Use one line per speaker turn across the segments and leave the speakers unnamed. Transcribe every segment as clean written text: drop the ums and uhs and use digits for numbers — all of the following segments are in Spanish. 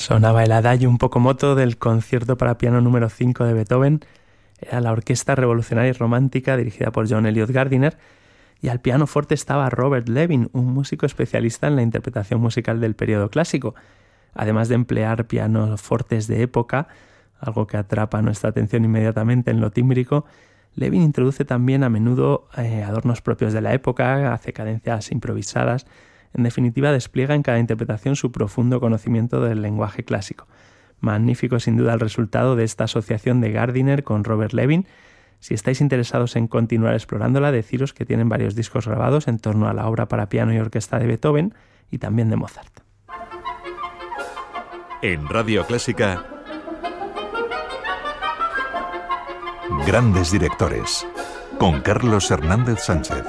Sonaba el Adagio un poco moto del concierto para piano número 5 de Beethoven. Era la Orquesta Revolucionaria y Romántica dirigida por John Eliot Gardiner, y al piano forte estaba Robert Levin, un músico especialista en la interpretación musical del periodo clásico. Además de emplear pianos fortes de época, algo que atrapa nuestra atención inmediatamente en lo tímbrico, Levin introduce también a menudo adornos propios de la época, hace cadencias improvisadas. En definitiva, despliega en cada interpretación su profundo conocimiento del lenguaje clásico. Magnífico sin duda el resultado de esta asociación de Gardiner con Robert Levin. Si estáis interesados en continuar explorándola, deciros que tienen varios discos grabados en torno a la obra para piano y orquesta de Beethoven y también de Mozart.
En Radio Clásica, Grandes Directores, con Carlos Hernández Sánchez.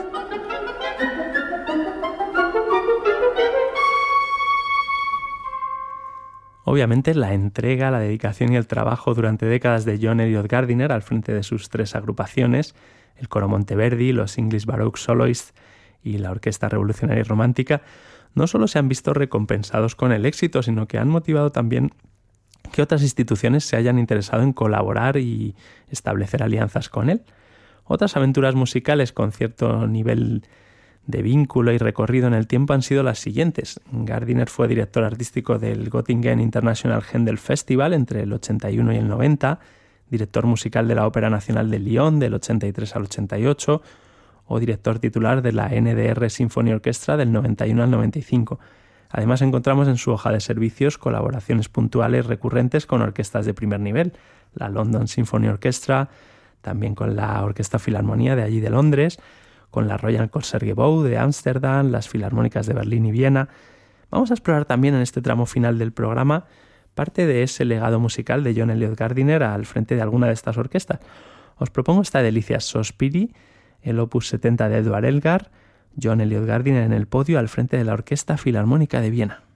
Obviamente, la entrega, la dedicación y el trabajo durante décadas de John Eliot Gardiner al frente de sus tres agrupaciones, el Coro Monteverdi, los English Baroque Soloists y la Orquesta Revolucionaria y Romántica, no solo se han visto recompensados con el éxito, sino que han motivado también que otras instituciones se hayan interesado en colaborar y establecer alianzas con él. Otras aventuras musicales con cierto nivel de vínculo y recorrido en el tiempo han sido las siguientes. Gardiner fue director artístico del Göttingen International Händel Festival entre el 81 y el 90, director musical de la Ópera Nacional de Lyon del 83 al 88 o director titular de la NDR Symphony Orchestra del 91 al 95. Además, encontramos en su hoja de servicios colaboraciones puntuales recurrentes con orquestas de primer nivel, la London Symphony Orchestra, también con la Orquesta Filarmonía de allí de Londres, con la Royal Concertgebouw de Ámsterdam, las Filarmónicas de Berlín y Viena. Vamos a explorar también en este tramo final del programa parte de ese legado musical de John Eliot Gardiner al frente de alguna de estas orquestas. Os propongo esta delicia Sospiri, el opus 70 de Edvard Elgar, John Eliot Gardiner en el podio al frente de la Orquesta Filarmónica de Viena.